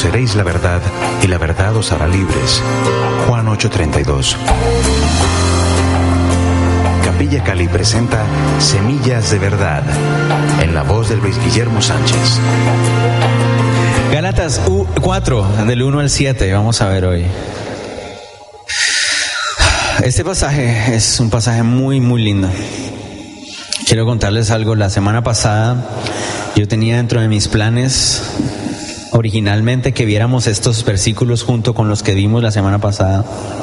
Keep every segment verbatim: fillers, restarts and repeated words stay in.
conoceréis la verdad, y la verdad os hará libres. Juan ocho treinta y dos. Capilla Cali presenta Semillas de Verdad, en la voz del Luis Guillermo Sánchez. Gálatas cuatro, del uno al siete, vamos a ver hoy. Este pasaje es un pasaje muy, muy lindo. Quiero contarles algo. La semana pasada yo tenía dentro de mis planes originalmente que viéramos estos versículos junto con los que vimos la semana pasada.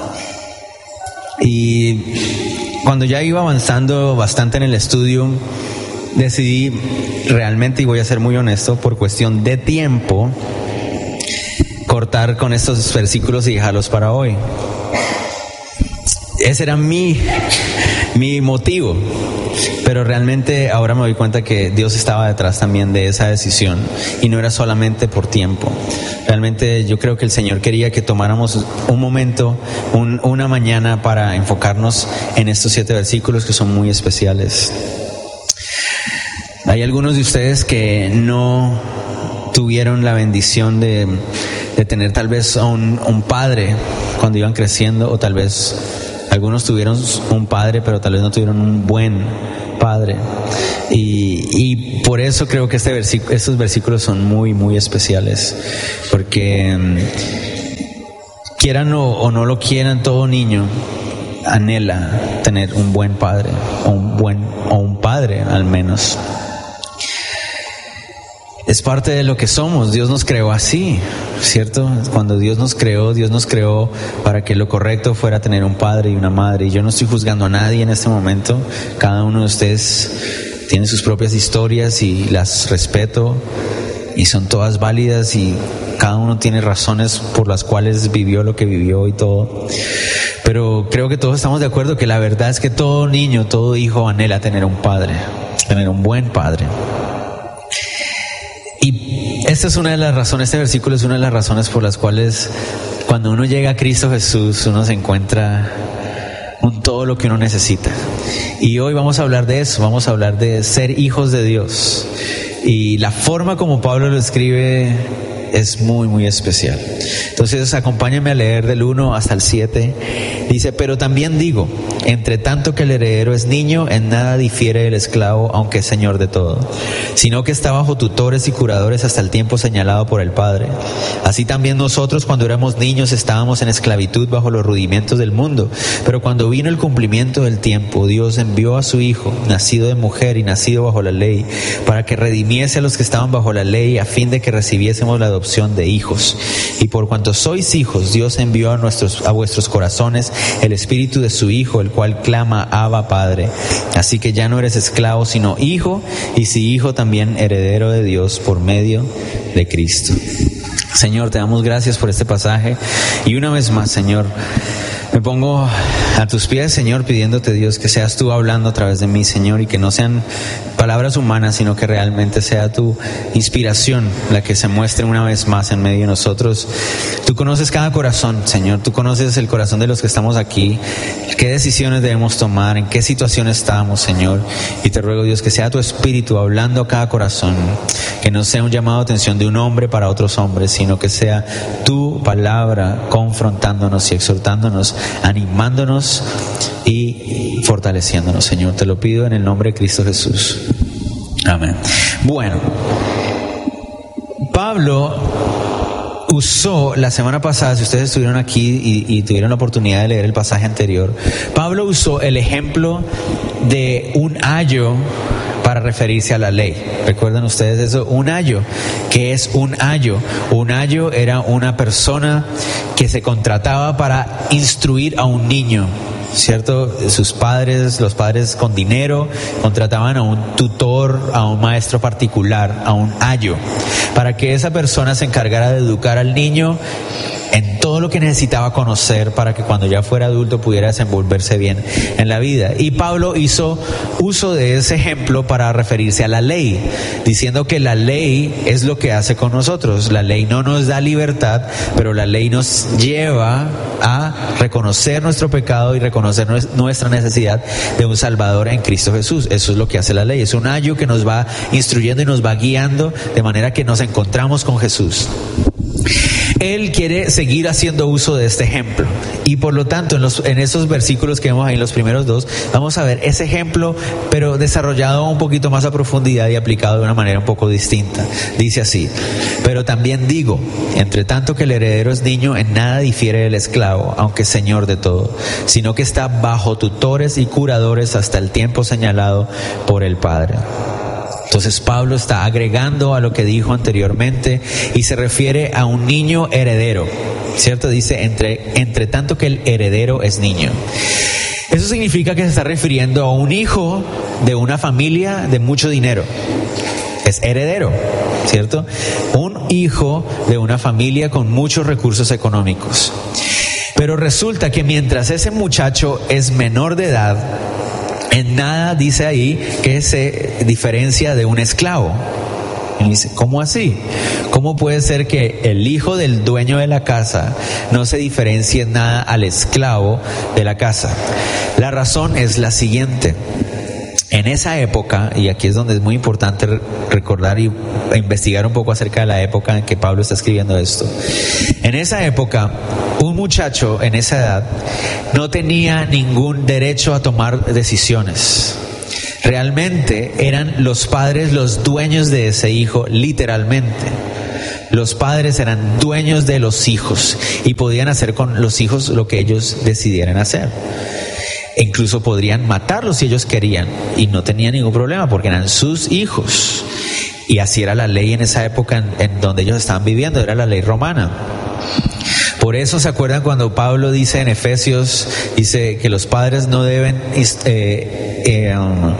Y cuando ya iba avanzando bastante en el estudio, decidí realmente, y voy a ser muy honesto, por cuestión de tiempo, cortar con estos versículos y dejarlos para hoy. Ese era mi, mi motivo. Pero realmente ahora me doy cuenta que Dios estaba detrás también de esa decisión y no era solamente por tiempo. Realmente yo creo que el Señor quería que tomáramos un momento, un, una mañana para enfocarnos en estos siete versículos que son muy especiales. Hay algunos de ustedes que no tuvieron la bendición de, de tener tal vez a un, un padre cuando iban creciendo, o tal vez algunos tuvieron un padre pero tal vez no tuvieron un buen padre, y, y por eso creo que este versículo, estos versículos son muy muy especiales, porque quieran o, o no lo quieran, todo niño anhela tener un buen padre, o un buen o un padre al menos. Es parte de lo que somos. Dios nos creó así, ¿cierto? Cuando Dios nos creó, Dios nos creó para que lo correcto fuera tener un padre y una madre. Y yo no estoy juzgando a nadie en este momento. Cada uno de ustedes tiene sus propias historias y las respeto, y son todas válidas, y cada uno tiene razones por las cuales vivió lo que vivió y todo. Pero creo que todos estamos de acuerdo que la verdad es que todo niño, todo hijo anhela tener un padre, tener un buen padre. Y esta es una de las razones, este versículo es una de las razones por las cuales cuando uno llega a Cristo Jesús, uno se encuentra con todo lo que uno necesita. Y hoy vamos a hablar de eso, vamos a hablar de ser hijos de Dios. Y la forma como Pablo lo escribe es muy, muy especial. Entonces, acompáñenme a leer del uno hasta el siete. Dice: pero también digo, entre tanto que el heredero es niño, en nada difiere del esclavo, aunque es señor de todo, sino que está bajo tutores y curadores hasta el tiempo señalado por el Padre. Así también nosotros, cuando éramos niños, estábamos en esclavitud bajo los rudimentos del mundo. Pero cuando vino el cumplimiento del tiempo, Dios envió a su Hijo, nacido de mujer y nacido bajo la ley, para que redimiese a los que estaban bajo la ley, a fin de que recibiésemos la adopción de hijos. Y por cuanto sois hijos, Dios envió a nuestros, a vuestros corazones el espíritu de su Hijo, el cual clama: Abba, Padre. Así que ya no eres esclavo, sino hijo, y si hijo, también heredero de Dios por medio de Cristo. Señor, te damos gracias por este pasaje, y una vez más, Señor, me pongo a tus pies, Señor, pidiéndote, Dios, que seas tú hablando a través de mí, Señor, y que no sean palabras humanas, sino que realmente sea tu inspiración la que se muestre una vez más en medio de nosotros. Tú conoces cada corazón, Señor, tú conoces el corazón de los que estamos aquí, qué decisiones debemos tomar, en qué situación estamos, Señor, y te ruego, Dios, que sea tu Espíritu hablando a cada corazón, que no sea un llamado de atención de un hombre para otros hombres, sino que sea tu palabra confrontándonos y exhortándonos, animándonos y fortaleciéndonos, Señor. Te lo pido en el nombre de Cristo Jesús. Amén. Bueno, Pablo usó la semana pasada, si ustedes estuvieron aquí y, y tuvieron la oportunidad de leer el pasaje anterior, Pablo usó el ejemplo de un ayo para referirse a la ley. ¿Recuerdan ustedes eso? Un ayo. ¿Qué es un ayo? Un ayo era una persona que se contrataba para instruir a un niño, ¿cierto? Sus padres, los padres con dinero, contrataban a un tutor, a un maestro particular, a un ayo, para que esa persona se encargara de educar al niño en todo lo que necesitaba conocer para que cuando ya fuera adulto pudiera desenvolverse bien en la vida. Y Pablo hizo uso de ese ejemplo para referirse a la ley, diciendo que la ley es lo que hace con nosotros. La ley no nos da libertad, pero la ley nos lleva a reconocer nuestro pecado y reconocer nuestra necesidad de un Salvador en Cristo Jesús. Eso es lo que hace la ley. Es un ayo que nos va instruyendo y nos va guiando de manera que nos encontramos con Jesús. Él quiere seguir haciendo uso de este ejemplo y por lo tanto en, los, en esos versículos que vemos ahí, en los primeros dos, vamos a ver ese ejemplo pero desarrollado un poquito más a profundidad y aplicado de una manera un poco distinta. Dice así: pero también digo, entre tanto que el heredero es niño, en nada difiere del esclavo, aunque es señor de todo, sino que está bajo tutores y curadores hasta el tiempo señalado por el Padre. Entonces Pablo está agregando a lo que dijo anteriormente y se refiere a un niño heredero, ¿cierto? Dice, entre, entre tanto que el heredero es niño. Eso significa que se está refiriendo a un hijo de una familia de mucho dinero. Es heredero, ¿cierto? Un hijo de una familia con muchos recursos económicos. Pero resulta que mientras ese muchacho es menor de edad, en nada dice ahí que se diferencia de un esclavo. Y dice, ¿cómo así? ¿Cómo puede ser que el hijo del dueño de la casa no se diferencie en nada al esclavo de la casa? La razón es la siguiente. En esa época, y aquí es donde es muy importante recordar y investigar un poco acerca de la época en que Pablo está escribiendo esto. En esa época, un muchacho en esa edad no tenía ningún derecho a tomar decisiones. Realmente eran los padres los dueños de ese hijo, literalmente. Los padres eran dueños de los hijos y podían hacer con los hijos lo que ellos decidieran hacer. E incluso podrían matarlos si ellos querían y no tenían ningún problema porque eran sus hijos. Y así era la ley en esa época en, en donde ellos estaban viviendo, era la ley romana. Por eso se acuerdan cuando Pablo dice en Efesios, dice que los padres no deben eh, eh, um,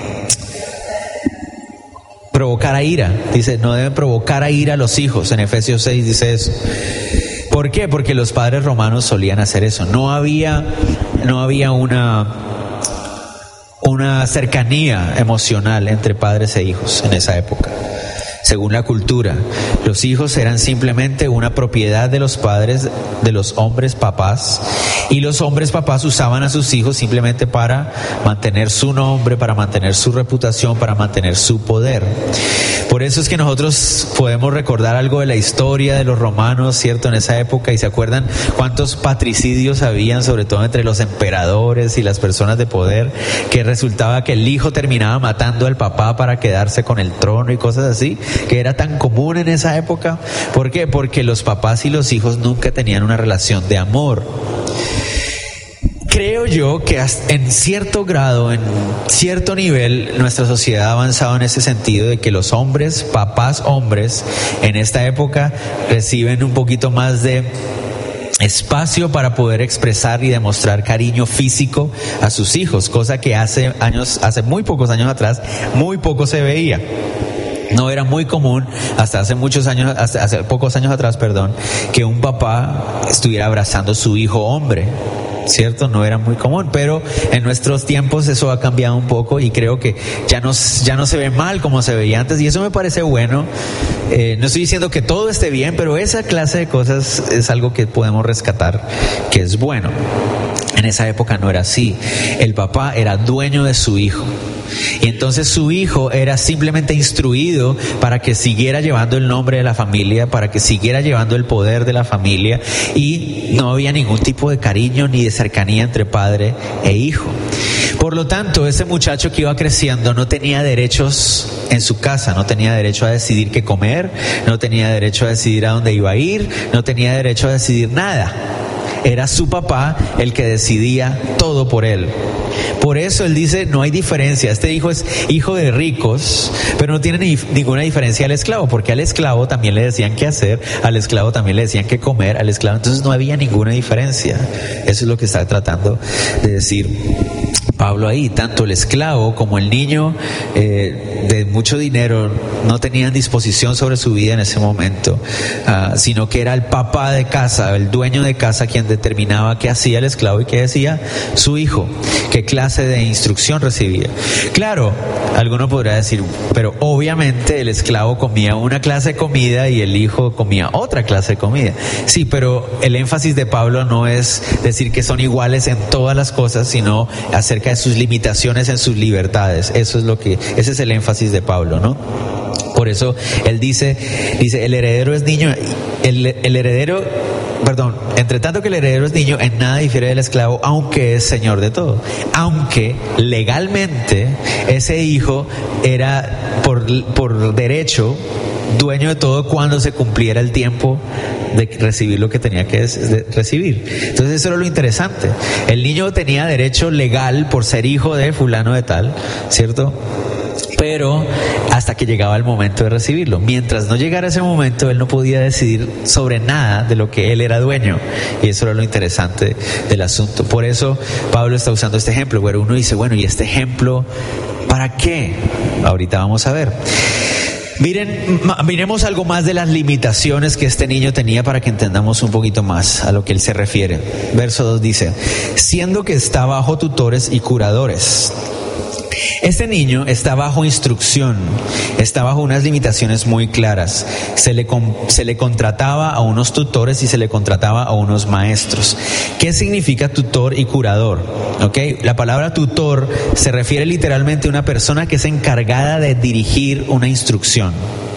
provocar a ira, dice no deben provocar a ira a los hijos, en Efesios seis dice eso. ¿Por qué? Porque los padres romanos solían hacer eso. No había, no había una, una cercanía emocional entre padres e hijos en esa época. Según la cultura, los hijos eran simplemente una propiedad de los padres, de los hombres papás, y los hombres papás usaban a sus hijos simplemente para mantener su nombre, para mantener su reputación, para mantener su poder. Por eso es que nosotros podemos recordar algo de la historia de los romanos, ¿cierto? En esa época, y se acuerdan cuántos patricidios habían, sobre todo entre los emperadores y las personas de poder, que resultaba que el hijo terminaba matando al papá para quedarse con el trono y cosas así, que era tan común en esa época. ¿Por qué? Porque los papás y los hijos nunca tenían una relación de amor. Creo yo que en cierto grado, en cierto nivel, nuestra sociedad ha avanzado en ese sentido de que los hombres, papás hombres, en esta época reciben un poquito más de espacio para poder expresar y demostrar cariño físico a sus hijos, cosa que hace años, hace muy pocos años atrás, muy poco se veía. No era muy común hasta hace muchos años, hasta hace pocos años atrás, perdón, que un papá estuviera abrazando a su hijo hombre, ¿cierto? No era muy común, pero en nuestros tiempos eso ha cambiado un poco y creo que ya no, ya no se ve mal como se veía antes y eso me parece bueno. Eh, no estoy diciendo que todo esté bien, pero esa clase de cosas es algo que podemos rescatar, que es bueno. En esa época no era así. El papá era dueño de su hijo. Y entonces su hijo era simplemente instruido para que siguiera llevando el nombre de la familia, para que siguiera llevando el poder de la familia, y no había ningún tipo de cariño ni de cercanía entre padre e hijo. Por lo tanto, ese muchacho que iba creciendo no tenía derechos en su casa, no tenía derecho a decidir qué comer, no tenía derecho a decidir a dónde iba a ir, no tenía derecho a decidir nada. Era su papá el que decidía todo por él. Por eso él dice, no hay diferencia. Este hijo es hijo de ricos, pero no tiene ni, ninguna diferencia al esclavo, porque al esclavo también le decían qué hacer, al esclavo también le decían qué comer, al esclavo. Entonces no había ninguna diferencia. Eso es lo que está tratando de decir Pablo ahí. Tanto el esclavo como el niño eh, de mucho dinero no tenían disposición sobre su vida en ese momento, uh, sino que era el papá de casa, el dueño de casa, quien determinaba qué hacía el esclavo y qué decía su hijo, qué clase de instrucción recibía. Claro, alguno podrá decir, pero obviamente el esclavo comía una clase de comida y el hijo comía otra clase de comida. Sí, pero el énfasis de Pablo no es decir que son iguales en todas las cosas, sino acerca de sus limitaciones en sus libertades. Eso es lo que, ese es el énfasis de Pablo, ¿no? Por eso él dice, dice, el heredero es niño, el, el heredero, perdón, entre tanto que el heredero es niño, en nada difiere del esclavo, aunque es señor de todo. Aunque legalmente ese hijo era por, por derecho dueño de todo cuando se cumpliera el tiempo de recibir lo que tenía que recibir. Entonces eso era lo interesante. El niño tenía derecho legal por ser hijo de fulano de tal, ¿cierto? Pero hasta que llegaba el momento de recibirlo. Mientras no llegara ese momento, él no podía decidir sobre nada de lo que él era dueño. Y eso era lo interesante del asunto. Por eso Pablo está usando este ejemplo. Bueno, uno dice, bueno, ¿y este ejemplo para qué? Ahorita vamos a ver. Miren, miremos algo más de las limitaciones que este niño tenía para que entendamos un poquito más a lo que él se refiere. Verso dos dice, siendo que está bajo tutores y curadores. Este niño está bajo instrucción, está bajo unas limitaciones muy claras. Se le, se le contrataba a unos tutores y se le contrataba a unos maestros. ¿Qué significa tutor y curador? ¿Okay? La palabra tutor se refiere literalmente a una persona que es encargada de dirigir una instrucción.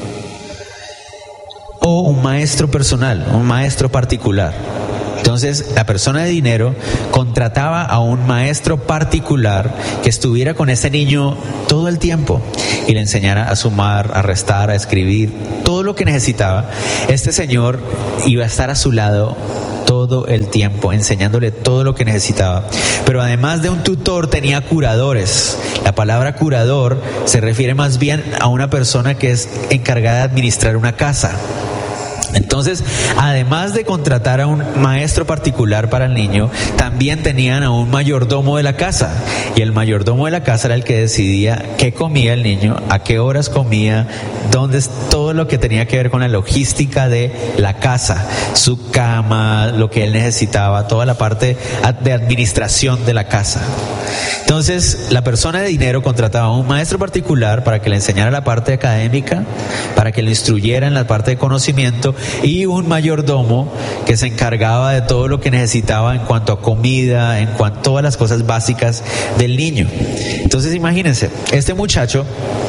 O un maestro personal, un maestro particular. Entonces, la persona de dinero contrataba a un maestro particular que estuviera con ese niño todo el tiempo y le enseñara a sumar, a restar, a escribir, todo lo que necesitaba. Este señor iba a estar a su lado todo el tiempo, enseñándole todo lo que necesitaba. Pero además de un tutor, tenía curadores. La palabra curador se refiere más bien a una persona que es encargada de administrar una casa. Entonces, además de contratar a un maestro particular para el niño, también tenían a un mayordomo de la casa. Y el mayordomo de la casa era el que decidía qué comía el niño, a qué horas comía, dónde, todo lo que tenía que ver con la logística de la casa, su cama, lo que él necesitaba, toda la parte de administración de la casa. Entonces, la persona de dinero contrataba a un maestro particular para que le enseñara la parte académica, para que le instruyera en la parte de conocimiento, y un mayordomo que se encargaba de todo lo que necesitaba en cuanto a comida, en cuanto a todas las cosas básicas del niño. Entonces, imagínense, este muchacho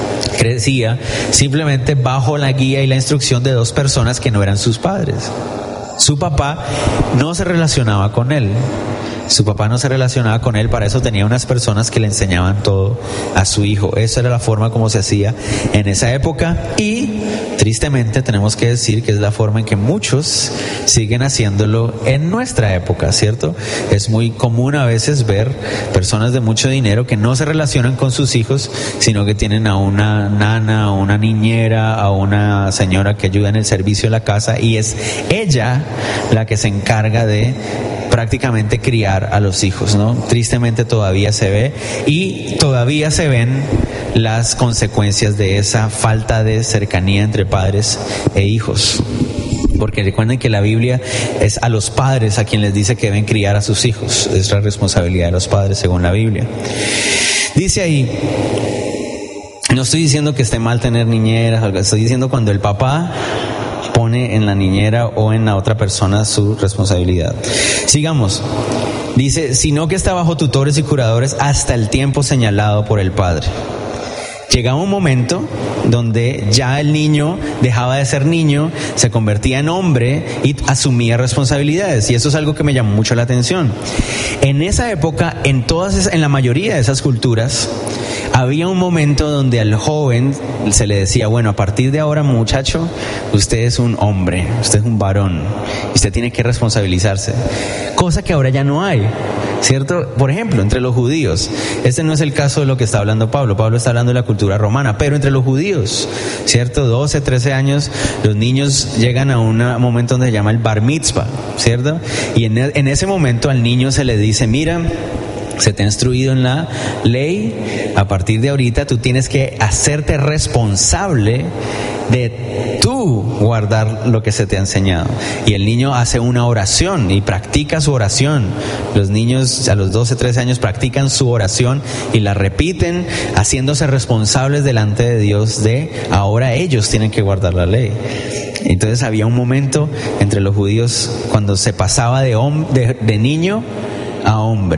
crecía simplemente bajo la guía y la instrucción de dos personas que no eran sus padres. Su papá no se relacionaba con él. Su papá no se relacionaba con él, para eso tenía unas personas que le enseñaban todo a su hijo. Esa era la forma como se hacía en esa época y tristemente tenemos que decir que es la forma en que muchos siguen haciéndolo en nuestra época, ¿cierto? Es muy común a veces ver personas de mucho dinero que no se relacionan con sus hijos, sino que tienen a una nana, a una niñera, a una señora que ayuda en el servicio de la casa y es ella la que se encarga de prácticamente criar a los hijos, ¿no? Tristemente todavía se ve y todavía se ven las consecuencias de esa falta de cercanía entre padres e hijos. Porque recuerden que la Biblia es a los padres a quien les dice que deben criar a sus hijos. Es la responsabilidad de los padres según la Biblia. Dice ahí, no estoy diciendo que esté mal tener niñeras, estoy diciendo cuando el papá pone en la niñera o en la otra persona su responsabilidad. Sigamos. Dice, sino que está bajo tutores y curadores hasta el tiempo señalado por el padre. Llegaba un momento donde ya el niño dejaba de ser niño, se convertía en hombre y asumía responsabilidades. Y eso es algo que me llamó mucho la atención. En esa época, en todas, en la mayoría de esas culturas, había un momento donde al joven se le decía, bueno, a partir de ahora, muchacho, usted es un hombre, usted es un varón, y usted tiene que responsabilizarse. Cosa que ahora ya no hay, ¿cierto? Por ejemplo, entre los judíos, este no es el caso de lo que está hablando Pablo. Pablo está hablando de la cultura romana, pero entre los judíos, ¿cierto? doce, trece años, los niños llegan a un momento donde se llama el bar mitzvah, ¿cierto? Y en, en ese momento al niño se le dice, mira, se te ha instruido en la ley, a partir de ahorita tú tienes que hacerte responsable de tú guardar lo que se te ha enseñado. Y el niño hace una oración y practica su oración. Los niños a los doce, trece años practican su oración y la repiten, haciéndose responsables delante de Dios de ahora ellos tienen que guardar la ley. Entonces había un momento entre los judíos cuando se pasaba de, hom- de, de niño a hombre.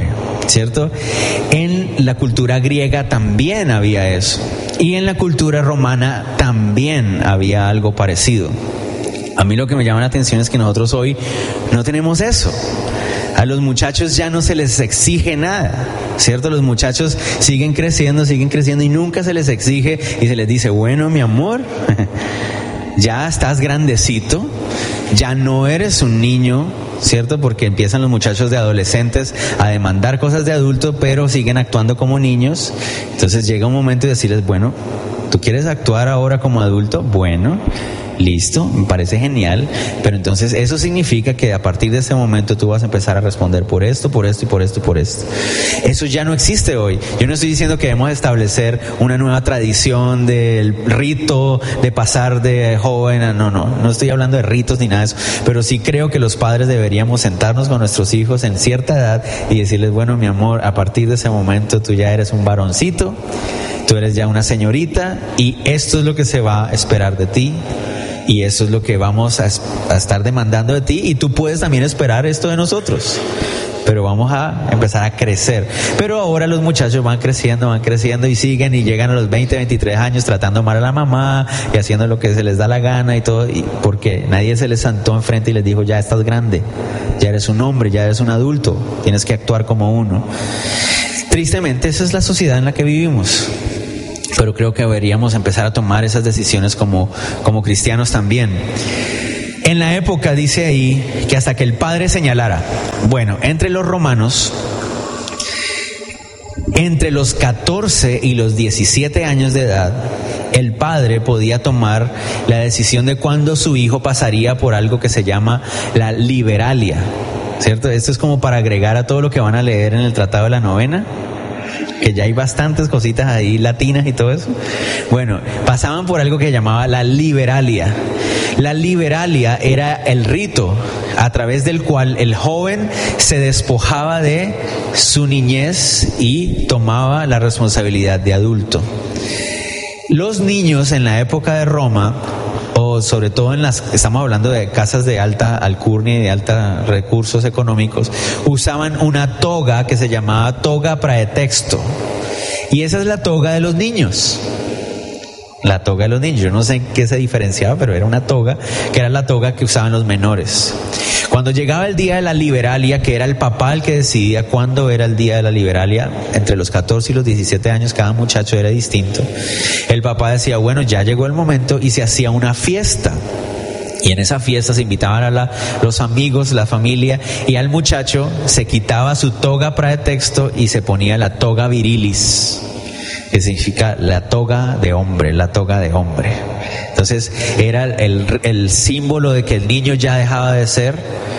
¿cierto? En la cultura griega también había eso. Y en la cultura romana también había algo parecido. A mí lo que me llama la atención es que nosotros hoy no tenemos eso. A los muchachos ya no se les exige nada, ¿cierto? Los muchachos siguen creciendo, siguen creciendo y nunca se les exige y se les dice, bueno, mi amor, ya estás grandecito, ya no eres un niño, ¿cierto? Porque empiezan los muchachos de adolescentes a demandar cosas de adulto, pero siguen actuando como niños. Entonces llega un momento de decirles, bueno, ¿tú quieres actuar ahora como adulto? Bueno, listo, me parece genial, pero entonces eso significa que a partir de ese momento tú vas a empezar a responder por esto, por esto y por esto y por esto. Eso ya no existe hoy. Yo no estoy diciendo que debemos establecer una nueva tradición del rito de pasar de joven a... No, no, no estoy hablando de ritos ni nada de eso, pero sí creo que los padres deberíamos sentarnos con nuestros hijos en cierta edad y decirles, bueno, mi amor, a partir de ese momento tú ya eres un varoncito, tú eres ya una señorita y esto es lo que se va a esperar de ti. Y eso es lo que vamos a, a estar demandando de ti y tú puedes también esperar esto de nosotros. Pero vamos a empezar a crecer. Pero ahora los muchachos van creciendo, van creciendo y siguen y llegan a los veinte, veintitrés años tratando mal a la mamá y haciendo lo que se les da la gana y todo. Y porque nadie se les sentó enfrente y les dijo, ya estás grande, ya eres un hombre, ya eres un adulto, tienes que actuar como uno. Tristemente, esa es la sociedad en la que vivimos. Pero creo que deberíamos empezar a tomar esas decisiones como, como cristianos también. En la época dice ahí que hasta que el padre señalara, bueno, entre los romanos, entre los catorce y los diecisiete años de edad, el padre podía tomar la decisión de cuándo su hijo pasaría por algo que se llama la liberalia, ¿cierto? Esto es como para agregar a todo lo que van a leer en el Tratado de la Novena, que ya hay bastantes cositas ahí latinas y todo eso. Bueno, pasaban por algo que se llamaba la liberalia. La liberalia era el rito a través del cual el joven se despojaba de su niñez y tomaba la responsabilidad de adulto. Los niños en la época de Roma, o sobre todo en las, estamos hablando de casas de alta alcurnia y de altos recursos económicos, usaban una toga que se llamaba toga praetexto. Y esa es la toga de los niños. La toga de los niños, yo no sé en qué se diferenciaba, pero era una toga, que era la toga que usaban los menores. Cuando llegaba el día de la liberalia, que era el papá el que decidía cuándo era el día de la liberalia, entre los catorce y los diecisiete años cada muchacho era distinto, el papá decía, bueno, ya llegó el momento, y se hacía una fiesta. Y en esa fiesta se invitaban a la, los amigos, la familia, y al muchacho se quitaba su toga praetexto y se ponía la toga virilis, que significa la toga de hombre, la toga de hombre. Entonces era el, el símbolo de que el niño ya dejaba de ser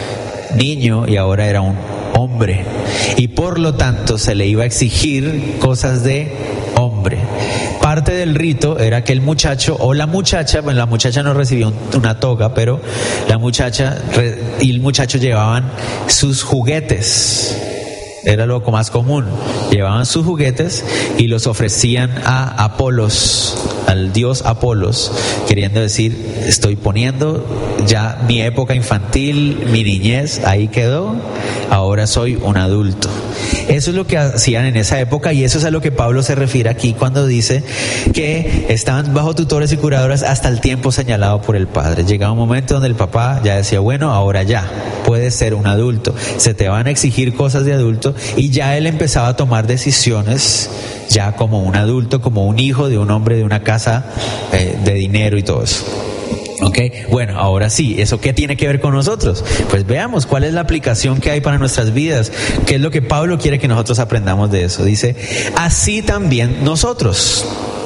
niño y ahora era un hombre. Y por lo tanto se le iba a exigir cosas de hombre. Parte del rito era que el muchacho o la muchacha, bueno, la muchacha no recibía un, una toga, pero la muchacha y el muchacho llevaban sus juguetes. Era lo más común. Llevaban sus juguetes y los ofrecían a Apolos, al dios Apolos, queriendo decir, estoy poniendo ya mi época infantil, mi niñez, ahí quedó, ahora soy un adulto. Eso es lo que hacían en esa época y eso es a lo que Pablo se refiere aquí cuando dice que estaban bajo tutores y curadores hasta el tiempo señalado por el padre. Llegaba un momento donde el papá ya decía, bueno, ahora ya, puedes ser un adulto, se te van a exigir cosas de adulto, y ya él empezaba a tomar decisiones ya como un adulto, como un hijo de un hombre de una casa eh, de dinero y todo eso. Ok, bueno, ahora sí, ¿eso qué tiene que ver con nosotros? Pues veamos cuál es la aplicación que hay para nuestras vidas, qué es lo que Pablo quiere que nosotros aprendamos de eso. Dice, así también nosotros,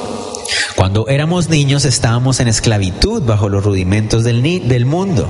cuando éramos niños estábamos en esclavitud bajo los rudimentos del, ni- del mundo.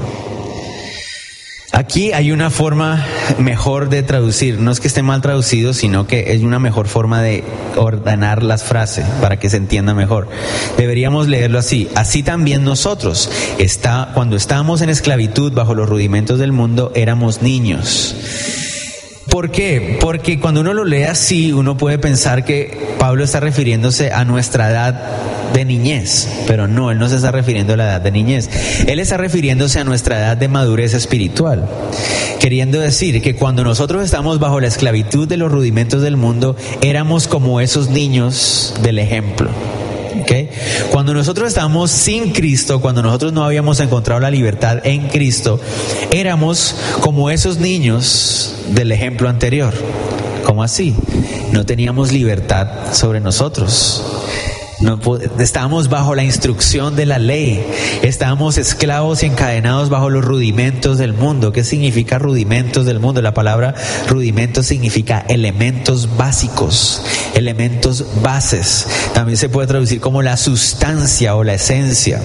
Aquí hay una forma mejor de traducir, no es que esté mal traducido, sino que es una mejor forma de ordenar las frases para que se entienda mejor. Deberíamos leerlo así, así también nosotros, está, cuando estábamos en esclavitud bajo los rudimentos del mundo, éramos niños. ¿Por qué? Porque cuando uno lo lee así, uno puede pensar que Pablo está refiriéndose a nuestra edad de niñez, pero no, él no se está refiriendo a la edad de niñez. Él está refiriéndose a nuestra edad de madurez espiritual, queriendo decir que cuando nosotros estamos bajo la esclavitud de los rudimentos del mundo, éramos como esos niños del ejemplo. ¿Okay? Cuando nosotros estábamos sin Cristo, cuando nosotros no habíamos encontrado la libertad en Cristo, éramos como esos niños del ejemplo anterior. ¿Cómo así? No teníamos libertad sobre nosotros. No, estábamos bajo la instrucción de la ley, estábamos esclavos y encadenados bajo los rudimentos del mundo. ¿Qué significa rudimentos del mundo? La palabra rudimentos significa elementos básicos, elementos bases. También se puede traducir como la sustancia o la esencia.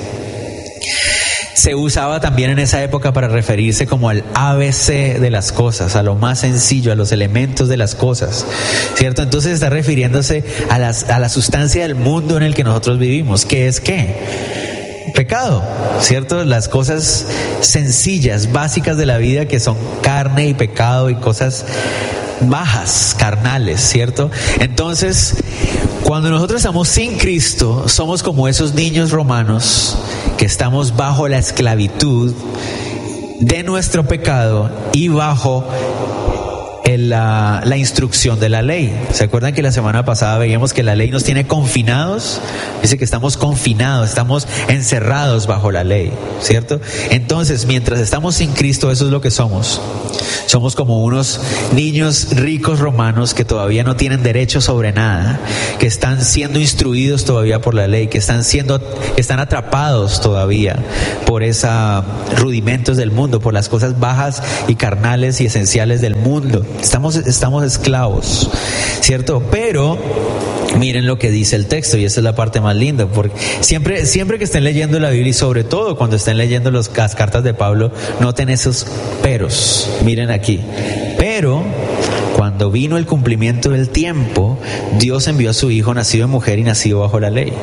Se usaba también en esa época para referirse como al A B C de las cosas, a lo más sencillo, a los elementos de las cosas, ¿cierto? Entonces está refiriéndose a, las, a la sustancia del mundo en el que nosotros vivimos. ¿Qué es qué? Pecado, ¿cierto? Las cosas sencillas, básicas de la vida, que son carne y pecado y cosas bajas, carnales, ¿cierto? Entonces, cuando nosotros estamos sin Cristo, somos como esos niños romanos que estamos bajo la esclavitud de nuestro pecado y bajo el, la, la instrucción de la ley. ¿Se acuerdan que la semana pasada veíamos que la ley nos tiene confinados? Dice que estamos confinados, estamos encerrados bajo la ley, ¿cierto? Entonces, mientras estamos sin Cristo, eso es lo que somos. Somos como unos niños ricos romanos que todavía no tienen derecho sobre nada, que están siendo instruidos todavía por la ley, que están siendo, están atrapados todavía por esos rudimentos del mundo, por las cosas bajas y carnales y esenciales del mundo. Estamos, estamos esclavos, ¿cierto? Pero miren lo que dice el texto, y esa es la parte más linda, porque siempre, siempre que estén leyendo la Biblia, y sobre todo cuando estén leyendo los, las cartas de Pablo, noten esos peros. Miren aquí. Pero cuando vino el cumplimiento del tiempo, Dios envió a su Hijo, nacido de mujer y nacido bajo la ley.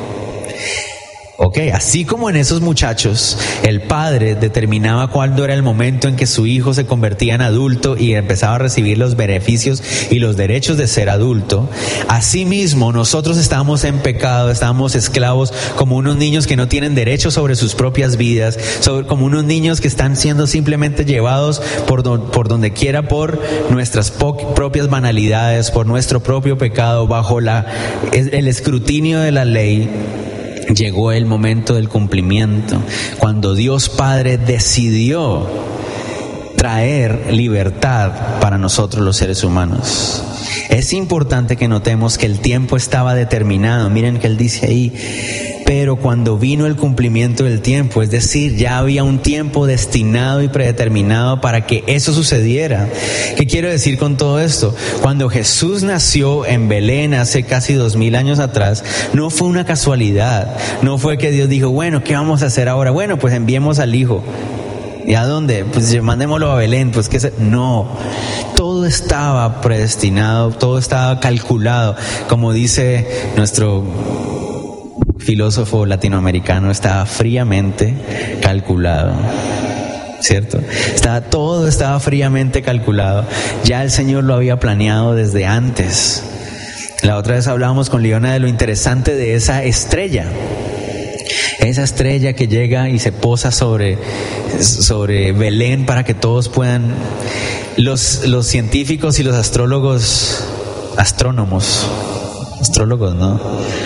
Ok, así como en esos muchachos, el padre determinaba cuándo era el momento en que su hijo se convertía en adulto y empezaba a recibir los beneficios y los derechos de ser adulto, asimismo nosotros estamos en pecado, estamos esclavos como unos niños que no tienen derecho sobre sus propias vidas, sobre, como unos niños que están siendo simplemente llevados por, do, por donde quiera por nuestras po- propias banalidades, por nuestro propio pecado, bajo la, el escrutinio de la ley. Llegó el momento del cumplimiento, cuando Dios Padre decidió traer libertad para nosotros los seres humanos. Es importante que notemos que el tiempo estaba determinado. Miren que él dice ahí, pero cuando vino el cumplimiento del tiempo, es decir, ya había un tiempo destinado y predeterminado para que eso sucediera. ¿Qué quiero decir con todo esto? Cuando Jesús nació en Belén hace casi dos mil años atrás, no fue una casualidad. No fue que Dios dijo, bueno, ¿qué vamos a hacer ahora? Bueno, pues enviemos al Hijo. ¿Y a dónde? Pues mandémoslo a Belén. Pues que no, todo estaba predestinado, todo estaba calculado. Como dice nuestro filósofo latinoamericano, estaba fríamente calculado, ¿cierto? Estaba, todo estaba fríamente calculado. Ya el Señor lo había planeado desde antes. La otra vez hablábamos con Leona de lo interesante de esa estrella. Esa estrella que llega y se posa sobre, sobre Belén para que todos puedan, los, los científicos y los astrólogos, astrónomos, astrólogos, ¿no?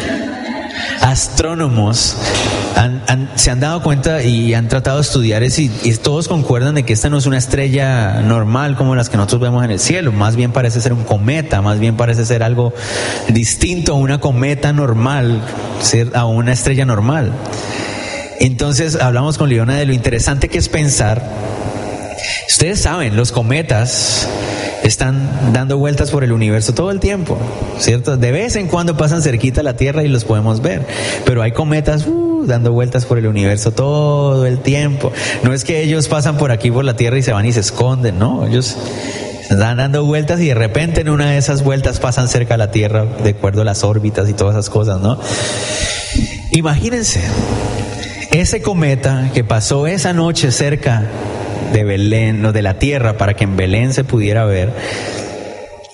Astrónomos han, han, se han dado cuenta y han tratado de estudiar eso y, y todos concuerdan de que esta no es una estrella normal como las que nosotros vemos en el cielo, más bien parece ser un cometa, más bien parece ser algo distinto a una cometa normal, a una estrella normal. Entonces hablamos con Leona de lo interesante que es pensar, ustedes saben, los cometas están dando vueltas por el universo todo el tiempo, ¿cierto? De vez en cuando pasan cerquita a la Tierra y los podemos ver, pero hay cometas uh, dando vueltas por el universo todo el tiempo. No es que ellos pasan por aquí por la Tierra y se van y se esconden, no, ellos están dando vueltas y de repente en una de esas vueltas pasan cerca a la Tierra de acuerdo a las órbitas y todas esas cosas, ¿no? Imagínense, ese cometa que pasó esa noche cerca de Belén, no, de la Tierra, para que en Belén se pudiera ver,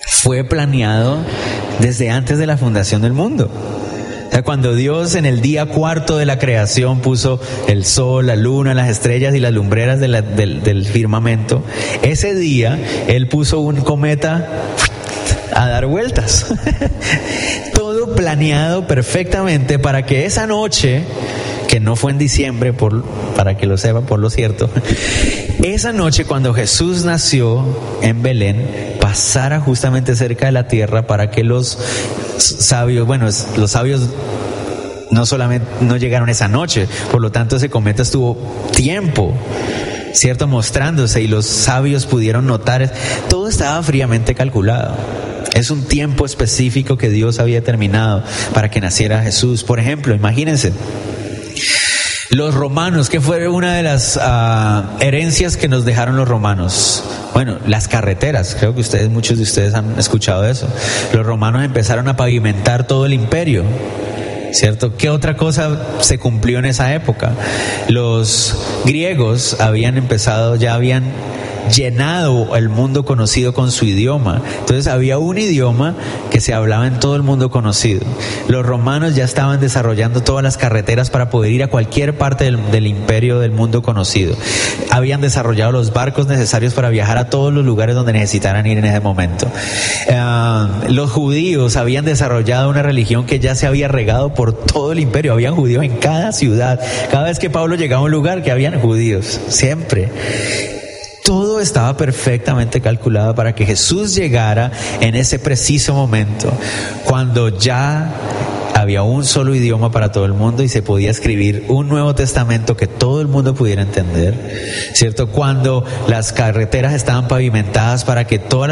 fue planeado desde antes de la fundación del mundo. O sea, cuando Dios en el día cuarto de la creación puso el sol, la luna, las estrellas y las lumbreras de la, del, del firmamento, ese día Él puso un cometa a dar vueltas. Todo planeado perfectamente para que esa noche, que no fue en diciembre, por, para que lo sepan, por lo cierto, esa noche cuando Jesús nació en Belén, pasara justamente cerca de la tierra para que los sabios, bueno, los sabios no solamente no llegaron esa noche, por lo tanto ese cometa estuvo tiempo, ¿cierto?, mostrándose, y los sabios pudieron notar, todo estaba fríamente calculado. Es un tiempo específico que Dios había determinado para que naciera Jesús. Por ejemplo, imagínense, los romanos, ¿qué fue una de las uh, herencias que nos dejaron los romanos? Bueno, las carreteras. Creo que ustedes, muchos de ustedes han escuchado eso. Los romanos empezaron a pavimentar todo el imperio, ¿cierto? ¿Qué otra cosa se cumplió en esa época? Los griegos habían empezado, ya habían llenado el mundo conocido con su idioma. Entonces había un idioma que se hablaba en todo el mundo conocido. Los romanos ya estaban desarrollando todas las carreteras para poder ir a cualquier parte del, del imperio del mundo conocido. Habían desarrollado los barcos necesarios para viajar a todos los lugares donde necesitaran ir en ese momento. Uh, los judíos habían desarrollado una religión que ya se había regado por todo el imperio. Habían judíos en cada ciudad. Cada vez que Pablo llegaba a un lugar, que habían judíos, siempre. Todo estaba perfectamente calculado para que Jesús llegara en ese preciso momento, cuando ya había un solo idioma para todo el mundo y se podía escribir un Nuevo Testamento que todo el mundo pudiera entender, ¿cierto? Cuando las carreteras estaban pavimentadas para que todas